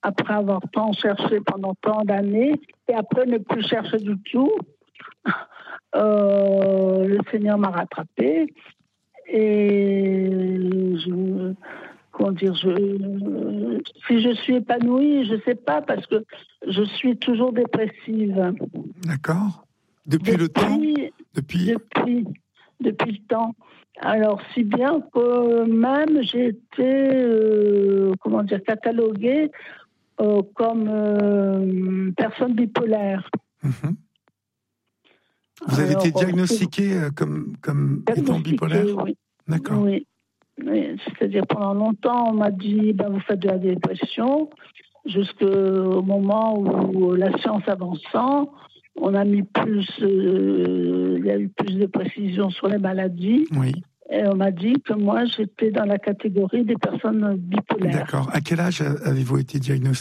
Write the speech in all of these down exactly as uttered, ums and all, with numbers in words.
après avoir tant cherché pendant tant d'années, et après ne plus chercher du tout, euh, le Seigneur m'a rattrapée. Et je, comment dire, je, si je suis épanouie, je ne sais pas, parce que je suis toujours dépressive. D'accord. Depuis, depuis le temps depuis... depuis, depuis le temps. Alors, si bien que même j'ai été, euh, comment dire, cataloguée euh, comme euh, personne bipolaire. Mmh. Vous avez Alors, été diagnostiquée euh, comme, comme étant bipolaire ? Oui. D'accord. Oui. Oui. C'est-à-dire, pendant longtemps, on m'a dit, ben, vous faites de la dépression, jusqu'au moment où la science avançant, on a mis plus, euh, il y a eu plus de précisions sur les maladies. Oui. Et on m'a dit que moi, j'étais dans la catégorie des personnes bipolaires. D'accord. À quel âge avez-vous été diagnostiquée ?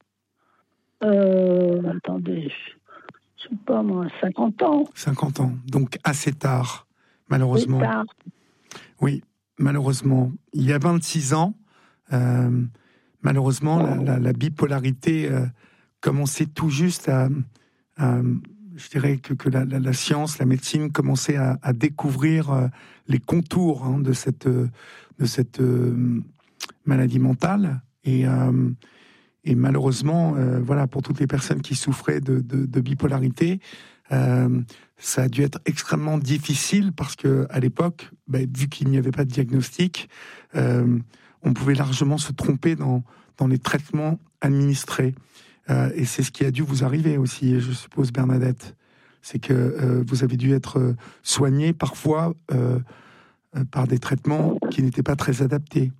euh, Attendez, je ne sais pas moi, cinquante ans. cinquante ans, donc assez tard, malheureusement. Oui, tard. Oui, malheureusement. Il y a vingt-six ans, euh, malheureusement, la, la, la bipolarité euh, commençait tout juste à... à je dirais que, que la, la, la science, la médecine commençait à, à découvrir euh, les contours hein, de cette, de cette euh, maladie mentale. Et, euh, et malheureusement, euh, voilà, pour toutes les personnes qui souffraient de, de, de bipolarité, euh, ça a dû être extrêmement difficile parce que à l'époque, bah, vu qu'il n'y avait pas de diagnostic, euh, on pouvait largement se tromper dans, dans les traitements administrés. Euh, et c'est ce qui a dû vous arriver aussi, je suppose, Bernadette. C'est que euh, vous avez dû être euh, soignée parfois euh, euh, par des traitements qui n'étaient pas très adaptés.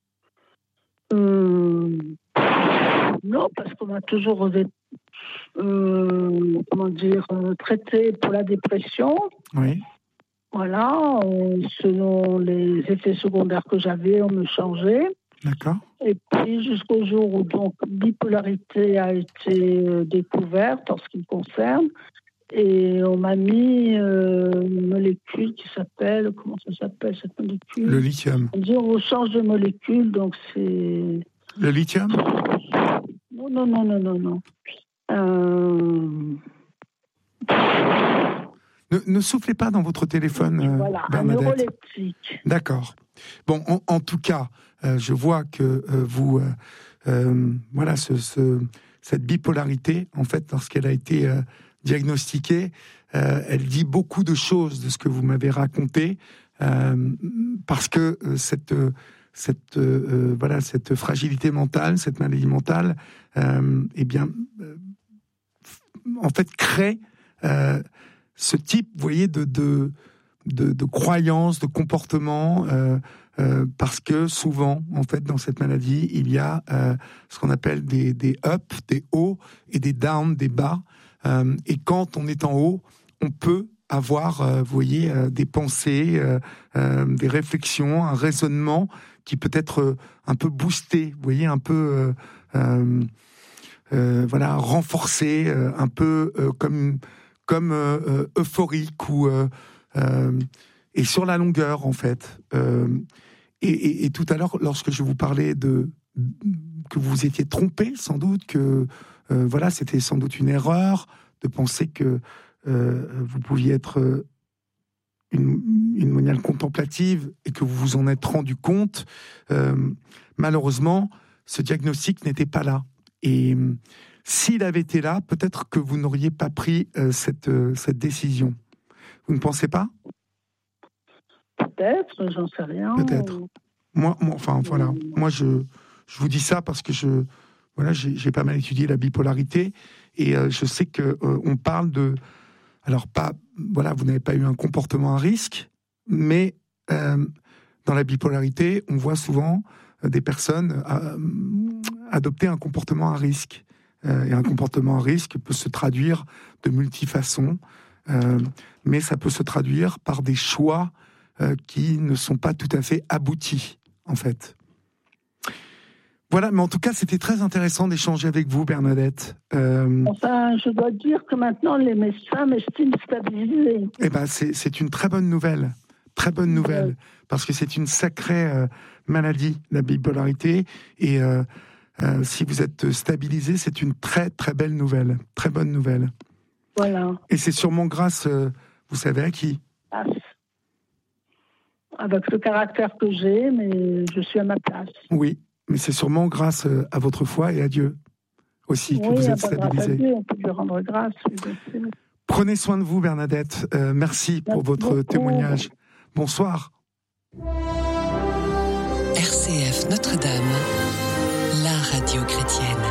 Euh, non, parce qu'on m'a toujours euh, comment dire, euh, traité pour la dépression. Oui. Voilà, euh, selon les effets secondaires que j'avais, on me changeait. D'accord. Et puis jusqu'au jour où donc bipolarité a été euh, découverte en ce qui me concerne, et on m'a mis euh, une molécule qui s'appelle, comment ça s'appelle cette molécule ? Le lithium. On dit on vous change de molécule, donc c'est... Le lithium ? Non, non, non, non, non, non. Euh... Ne, ne soufflez pas dans votre téléphone, euh, voilà, Bernadette. Un neuroleptique. D'accord. Bon, en, en tout cas, euh, je vois que euh, vous, euh, euh, voilà, ce, ce, cette bipolarité, en fait, lorsqu'elle a été euh, diagnostiquée, euh, elle dit beaucoup de choses de ce que vous m'avez raconté, euh, parce que euh, cette, cette, euh, voilà, cette fragilité mentale, cette maladie mentale, euh, eh bien, euh, en fait, crée euh, ce type, vous voyez, de, de, de, de croyances, de comportements, euh, euh, parce que souvent, en fait, dans cette maladie, il y a euh, ce qu'on appelle des, des ups, des hauts, et des downs, des bas. Euh, et quand on est en haut, on peut avoir, euh, vous voyez, euh, des pensées, euh, euh, des réflexions, un raisonnement qui peut être euh, un peu boosté, vous voyez, un peu, euh, euh, euh, voilà, renforcé, euh, un peu euh, comme, comme euh, euh, euphorique ou euh, euh, et sur la longueur, en fait. Euh, et, et, et tout à l'heure, lorsque je vous parlais de que vous étiez trompé, sans doute que euh, voilà, c'était sans doute une erreur de penser que euh, vous pouviez être une, une moniale contemplative et que vous vous en êtes rendu compte. Euh, malheureusement, ce diagnostic n'était pas là. Et euh, s'il avait été là, peut-être que vous n'auriez pas pris euh, cette, euh, cette décision. Vous ne pensez pas ? Peut-être, j'en sais rien. Peut-être. Moi, moi enfin, voilà. Moi, je, je vous dis ça parce que je, voilà, j'ai, j'ai pas mal étudié la bipolarité et euh, je sais que euh, on parle de, alors pas, voilà, vous n'avez pas eu un comportement à risque, mais euh, dans la bipolarité, on voit souvent euh, des personnes euh, adopter un comportement à risque. Euh, et un comportement à risque peut se traduire de multifaçons, euh, mais ça peut se traduire par des choix euh, qui ne sont pas tout à fait aboutis, en fait. Voilà, mais en tout cas, c'était très intéressant d'échanger avec vous, Bernadette. Euh, enfin, je dois dire que maintenant, les médecins m'estiment stabilisée. Eh ben, c'est, c'est une très bonne nouvelle. Très bonne nouvelle. Ouais. Parce que c'est une sacrée euh, maladie, la bipolarité. Et euh, euh, si vous êtes stabilisé, c'est une très très belle nouvelle, très bonne nouvelle. Voilà. Et c'est sûrement grâce, euh, vous savez à qui ? Ah, avec le caractère que j'ai, mais je suis à ma place. Oui, mais c'est sûrement grâce euh, à votre foi et à Dieu aussi que oui, vous êtes grâce stabilisé. à Dieu, on peut lui rendre grâce. Oui, prenez soin de vous, Bernadette. Euh, merci pour merci votre beaucoup. témoignage. Bonsoir. R C F Notre-Dame, la radio chrétienne.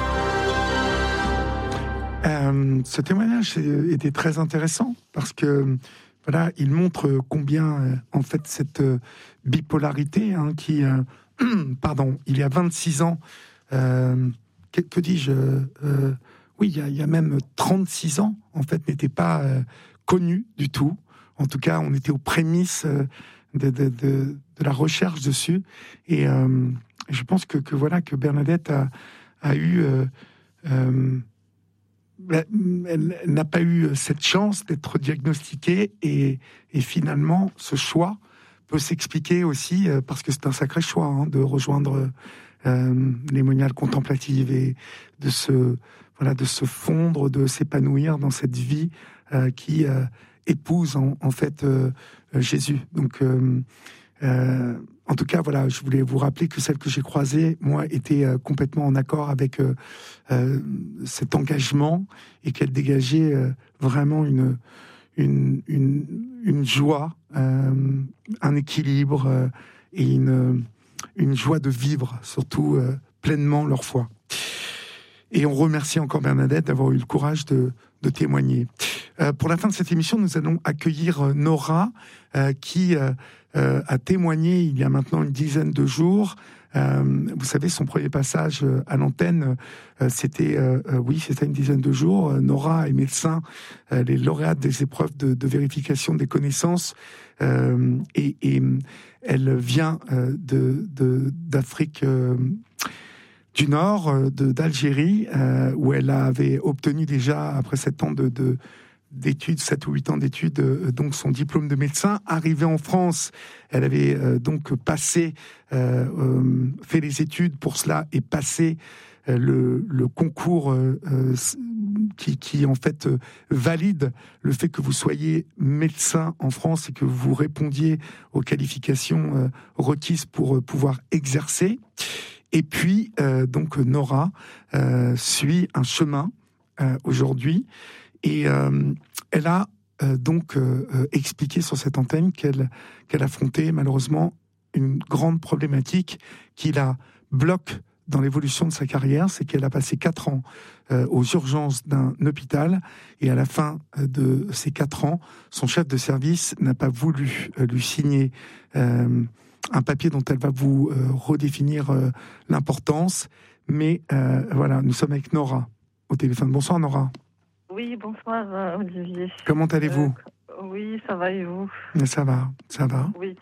Euh, ce témoignage était très intéressant parce que voilà, il montre combien euh, en fait cette euh, bipolarité hein, qui, euh, pardon, il y a vingt-six ans, euh, que, que dis-je, euh, oui, il y, a, il y a même trente-six ans, en fait, n'était pas euh, connu du tout. En tout cas, on était aux prémices euh, de, de, de, de la recherche dessus, et euh, je pense que, que voilà que Bernadette a, a eu euh, euh, Elle, elle n'a pas eu cette chance d'être diagnostiquée et, et finalement, ce choix peut s'expliquer aussi euh, parce que c'est un sacré choix hein, de rejoindre euh, les moniales contemplatives et de se, voilà, de se fondre, de s'épanouir dans cette vie euh, qui euh, épouse en, en fait euh, Jésus. Donc, euh, euh, en tout cas, voilà, je voulais vous rappeler que celle que j'ai croisée, moi, était euh, complètement en accord avec euh, euh, cet engagement et qu'elle dégageait euh, vraiment une, une, une, une joie, euh, un équilibre euh, et une, une joie de vivre, surtout euh, pleinement leur foi. Et on remercie encore Bernadette d'avoir eu le courage de, de témoigner. Euh, pour la fin de cette émission, nous allons accueillir Nora, euh, qui euh, euh, a témoigné il y a maintenant une dizaine de jours. Euh, vous savez, son premier passage à l'antenne, euh, c'était, euh, euh, oui, c'était une dizaine de jours. Nora est médecin, euh, elle est lauréate des épreuves de, de vérification des connaissances, euh, et, et elle vient euh, de, de, d'Afrique euh, du Nord, de, d'Algérie, euh, où elle avait obtenu déjà, après sept ans de, de d'études, sept ou huit ans d'études, euh, donc son diplôme de médecin. Arrivée en France, elle avait euh, donc passé, euh, euh, fait les études pour cela et passé euh, le, le concours euh, euh, qui, qui en fait euh, valide le fait que vous soyez médecin en France et que vous répondiez aux qualifications euh, requises pour euh, pouvoir exercer. Et puis, euh, donc, Nora euh, suit un chemin euh, aujourd'hui. Et euh, elle a euh, donc euh, expliqué sur cette antenne qu'elle, qu'elle affrontait malheureusement une grande problématique qui la bloque dans l'évolution de sa carrière. C'est qu'elle a passé quatre ans euh, aux urgences d'un hôpital et à la fin de ces quatre ans, son chef de service n'a pas voulu euh, lui signer euh, un papier dont elle va vous euh, redéfinir euh, l'importance. Mais euh, voilà, nous sommes avec Nora au téléphone. Bonsoir Nora. Oui, bonsoir euh, Olivier. Comment allez-vous ? euh, Oui, ça va et vous ? Ça va, ça va. Oui.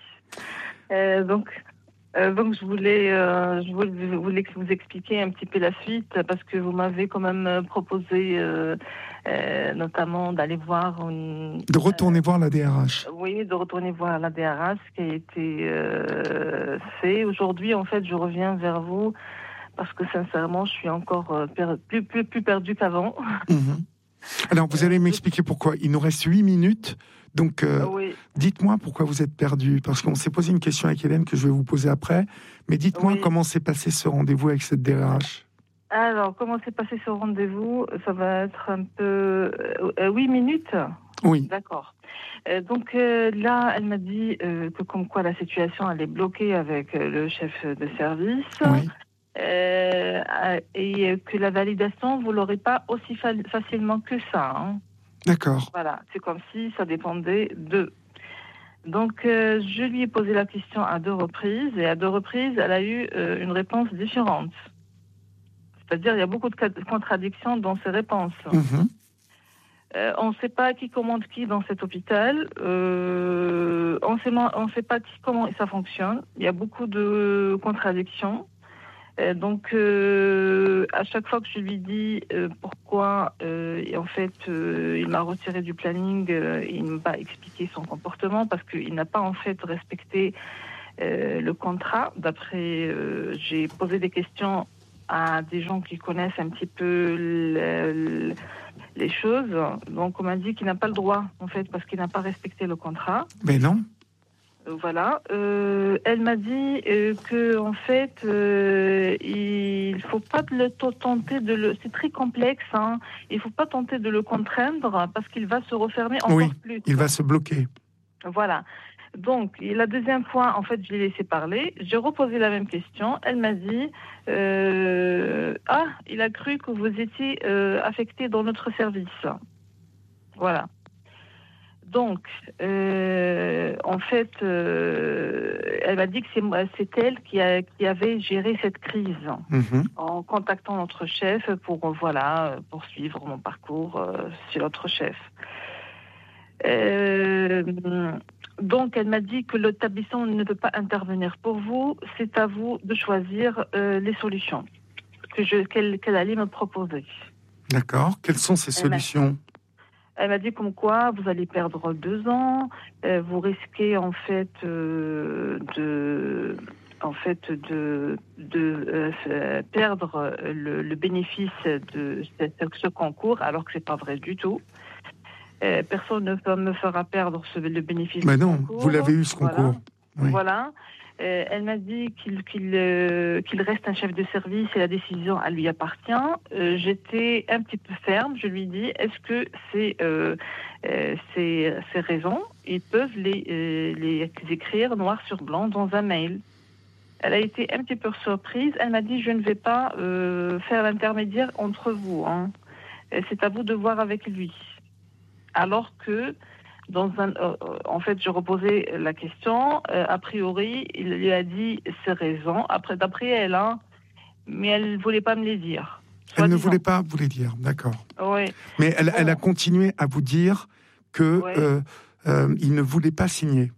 Euh, donc, euh, donc je voulais, euh, je voulais, voulais vous expliquer un petit peu la suite parce que vous m'avez quand même proposé, euh, euh, notamment d'aller voir une, de retourner euh, voir la D R H. Oui, de retourner voir la D R H, ce qui a été euh, fait. Aujourd'hui, en fait, je reviens vers vous parce que sincèrement, je suis encore euh, per- plus, plus, plus perdue qu'avant. Mmh. Alors, vous allez m'expliquer pourquoi. Il nous reste huit minutes, donc euh, oui. Dites-moi pourquoi vous êtes perdu, parce qu'on s'est posé une question avec Hélène que je vais vous poser après, mais dites-moi oui. Comment s'est passé ce rendez-vous avec cette D R H. Alors, comment s'est passé ce rendez-vous ? Ça va être un peu... Euh, huit minutes ? Oui. D'accord. Euh, donc euh, là, elle m'a dit euh, que comme quoi la situation, elle est bloquée avec euh, le chef de service. Oui. Euh, et que la validation, vous l'aurez pas aussi fa- facilement que ça. Hein. D'accord. Voilà, c'est comme si ça dépendait d'eux. Donc, euh, je lui ai posé la question à deux reprises, et à deux reprises, elle a eu euh, une réponse différente. C'est-à-dire, il y a beaucoup de contradictions dans ses réponses. Mmh. Euh, on ne sait pas qui commande qui dans cet hôpital. Euh, on ne sait pas qui, comment ça fonctionne. Il y a beaucoup de contradictions. Donc, euh, à chaque fois que je lui dis euh, pourquoi, euh, et en fait, euh, il m'a retiré du planning, euh, il ne m'a pas expliqué son comportement parce qu'il n'a pas en fait respecté euh, le contrat. D'après, euh, j'ai posé des questions à des gens qui connaissent un petit peu le, le, les choses. Donc, on m'a dit qu'il n'a pas le droit, en fait, parce qu'il n'a pas respecté le contrat. Mais non. Voilà. Euh, elle m'a dit euh, que en fait, euh, il faut pas de le tenter de le. C'est très complexe. Hein. Il faut pas tenter de le contraindre parce qu'il va se refermer encore oui, plus. Il va se bloquer. Voilà. Donc, la deuxième fois, en fait, je l'ai laissé parler. J'ai reposé la même question. Elle m'a dit euh, ah, il a cru que vous étiez euh, affecté dans notre service. Voilà. Donc, euh, en fait, euh, elle m'a dit que c'est, c'est elle qui, a, qui avait géré cette crise mmh. en contactant notre chef pour euh, voilà poursuivre mon parcours euh, chez notre chef. Euh, donc, elle m'a dit que l'établissement ne peut pas intervenir pour vous. C'est à vous de choisir euh, les solutions que je, qu'elle, qu'elle allait me proposer. D'accord. Quelles sont ces elle solutions ? Elle m'a dit comme quoi vous allez perdre deux ans, euh, vous risquez en fait euh, de, en fait de, de euh, perdre le, le bénéfice de ce, ce concours, alors que c'est pas vrai du tout. Euh, personne ne peut me fera perdre ce, le bénéfice. Mais du non, concours. vous l'avez eu ce concours. Voilà. Oui. Voilà. Euh, elle m'a dit qu'il, qu'il, euh, qu'il reste un chef de service et la décision, elle lui appartient. Euh, j'étais un petit peu ferme. Je lui dis, est-ce que c'est, euh, euh, ces, ces raisons, ils peuvent les, euh, les écrire noir sur blanc dans un mail. Elle a été un petit peu surprise. Elle m'a dit, je ne vais pas euh, faire l'intermédiaire entre vous. Hein. C'est à vous de voir avec lui. Alors que Dans un, euh, en fait, je reposais la question. Euh, a priori, il lui a dit ses raisons. Après, d'après elle, hein, mais elle ne voulait pas me les dire. Elle ne voulait pas vous les dire, d'accord. Oui. Mais elle, bon. elle a continué à vous dire que ouais. euh, euh, il ne voulait pas signer.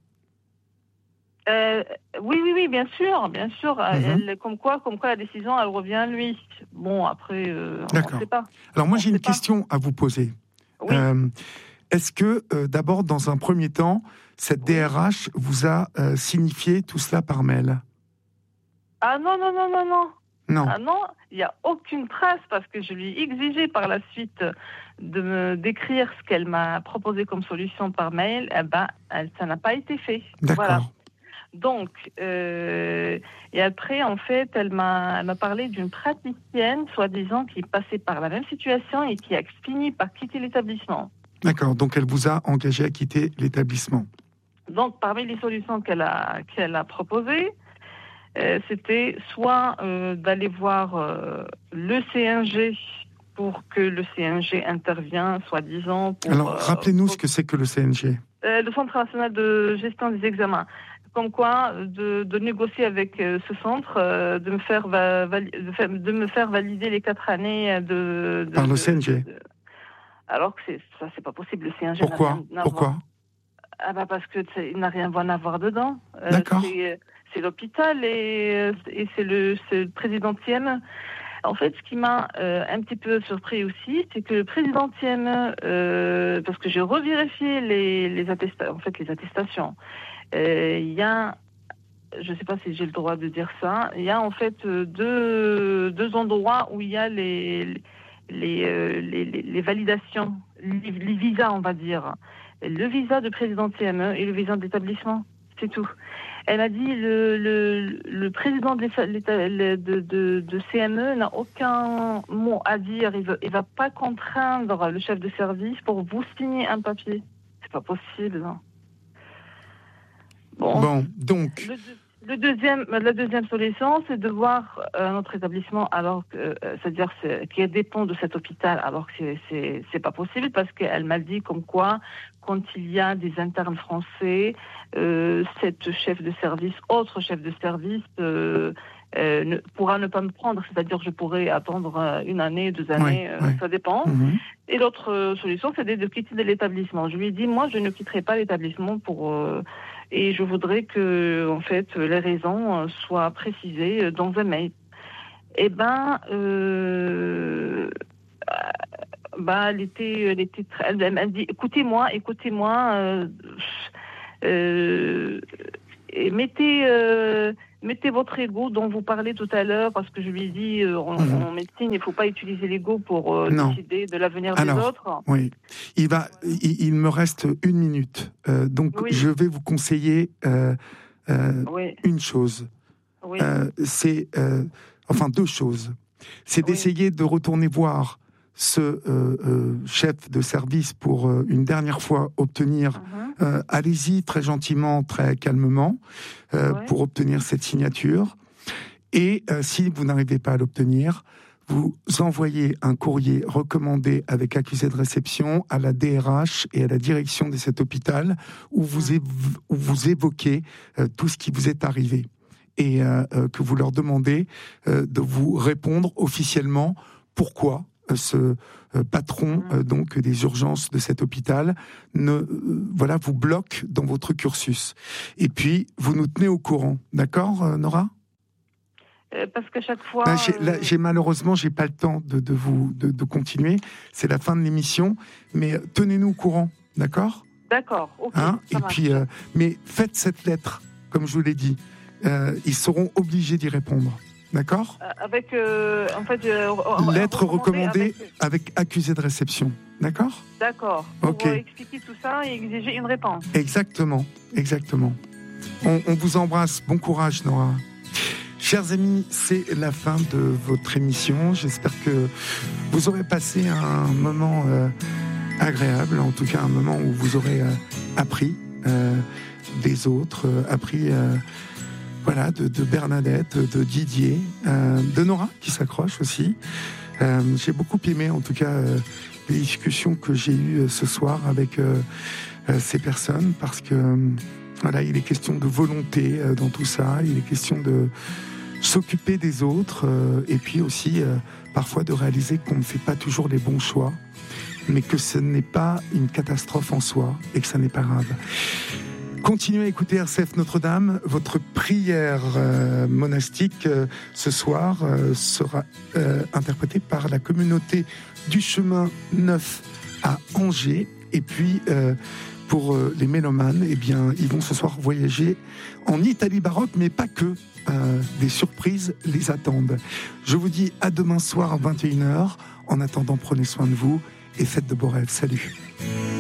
Euh, oui, oui, oui, bien sûr, bien sûr. Mm-hmm. Elle, comme quoi, comme quoi, la décision, elle revient à lui. Bon, après, euh, on ne sait pas. Alors moi, on j'ai une pas. question à vous poser. Oui. Euh, Est-ce que, euh, d'abord, dans un premier temps, cette D R H vous a euh, signifié tout cela par mail ? Ah non, non, non, non, non. Non. Ah non, il n'y a aucune trace parce que je lui ai exigé par la suite de me décrire ce qu'elle m'a proposé comme solution par mail. Eh ben, elle, ça n'a pas été fait. D'accord. Voilà. Donc, euh, et après, en fait, elle m'a, elle m'a parlé d'une praticienne, soi-disant, qui passait par la même situation et qui a fini par quitter l'établissement. D'accord, donc elle vous a engagé à quitter l'établissement. Donc, parmi les solutions qu'elle a, qu'elle a proposées, euh, c'était soit euh, d'aller voir euh, le C N G pour que le C N G intervienne, soi-disant. Pour, Alors, euh, rappelez-nous pour... ce que c'est que le C N G. Euh, le Centre national de gestion des examens. Comme quoi, de, de négocier avec euh, ce centre, euh, de me faire, va, vali- de, faire, de me faire valider les quatre années de... de Par le de, C N G. de, de, alors que c'est, ça, c'est pas possible. Le C N G Pourquoi n'a rien à Pourquoi voir. Ah bah parce que il n'a rien à voir dedans. Euh, D'accord. C'est, c'est l'hôpital et, et c'est, le, c'est le président T M. En fait, ce qui m'a euh, un petit peu surpris aussi, c'est que le président T M, euh, parce que j'ai revérifié les, les, attesta- en fait, les attestations, il euh, y a, je ne sais pas si j'ai le droit de dire ça, il y a en fait deux, deux endroits où il y a les, les, euh, les, les, les validations, les, les visas, on va dire. Le visa de président T M E et le visa d'établissement, c'est tout. Elle a dit le, le, le président de, de, de, de C M E n'a aucun mot à dire. Il ne va pas contraindre le chef de service pour vous signer un papier. C'est pas possible. Hein. Bon, bon, donc... Le, le deuxième, la deuxième solution, c'est de voir euh, notre établissement, alors que, euh, c'est-à-dire c'est, qui dépend de cet hôpital, alors que c'est, c'est, c'est pas possible, parce qu'elle m'a dit comme quoi, quand il y a des internes français, euh, cette chef de service, autre chef de service, euh, euh, ne, pourra ne pas me prendre, c'est-à-dire que je pourrais attendre une année, deux années, oui, euh, oui. ça dépend. Mmh. Et l'autre euh, solution, c'est de, de quitter de l'établissement. Je lui ai dit, moi, je ne quitterai pas l'établissement pour... Euh, et je voudrais que, en fait, les raisons soient précisées dans un mail. Eh ben, euh, bah, elle était, elle était, très, elle m'a dit, écoutez-moi, écoutez-moi, euh, euh, et mettez, euh, mettez votre ego dont vous parlez tout à l'heure, parce que je lui ai dit, euh, en, Mhm. en médecine, il ne faut pas utiliser l'ego pour euh, Non. décider de l'avenir Alors, des autres. Oui, il va. Il, il me reste une minute, euh, donc Oui. je vais vous conseiller euh, euh, Oui, une chose. oui, Euh, c'est euh, enfin deux choses. C'est Oui. d'essayer de retourner voir ce euh, euh, chef de service pour euh, une dernière fois obtenir. Mhm. Euh, allez-y très gentiment, très calmement, euh, Ouais. pour obtenir cette signature. Et euh, si vous n'arrivez pas à l'obtenir, vous envoyez un courrier recommandé avec accusé de réception à la D R H et à la direction de cet hôpital où vous, év- où vous évoquez euh, tout ce qui vous est arrivé et euh, euh, que vous leur demandez euh, de vous répondre officiellement pourquoi euh, ce euh, patron euh, donc des urgences de cet hôpital ne euh, voilà vous bloque dans votre cursus. Et puis vous nous tenez au courant, d'accord, euh, Nora? Euh, parce qu'à chaque fois. Là, j'ai, là, euh, j'ai malheureusement, j'ai pas le temps de, de vous de, de continuer. C'est la fin de l'émission, mais euh, tenez-nous au courant, d'accord? D'accord, ok. Hein? ça Et marche. puis, euh, mais faites cette lettre, comme je vous l'ai dit. Euh, ils seront obligés d'y répondre, d'accord? Euh, Avec, euh, en fait, euh, re- Lettre recommander recommandée avec- avec accusé de réception, d'accord? D'accord. Pour Ok. euh, expliquer tout ça et exiger une réponse. Exactement, exactement. On, on vous embrasse. Bon courage, Nora. Chers amis, c'est la fin de votre émission. J'espère que vous aurez passé un moment euh, agréable, en tout cas un moment où vous aurez euh, appris euh, des autres, euh, appris euh, voilà, de, de Bernadette, de Didier, euh, de Nora qui s'accroche aussi. Euh, j'ai beaucoup aimé en tout cas euh, les discussions que j'ai eues euh, ce soir avec euh, euh, ces personnes parce que euh, voilà, il est question de volonté euh, dans tout ça, il est question de s'occuper des autres euh, et puis aussi euh, parfois de réaliser qu'on ne fait pas toujours les bons choix, mais que ce n'est pas une catastrophe en soi et que ça n'est pas grave. Continuez à écouter R C F Notre-Dame. Votre prière euh, monastique euh, ce soir euh, sera euh, interprétée par la communauté du chemin neuf à Angers. Et puis, euh, pour euh, les mélomanes, eh bien, ils vont ce soir voyager en Italie baroque, mais pas que. Euh, des surprises les attendent. Je vous dis à demain soir à vingt et une heures. En attendant, prenez soin de vous et faites de beaux rêves. Salut.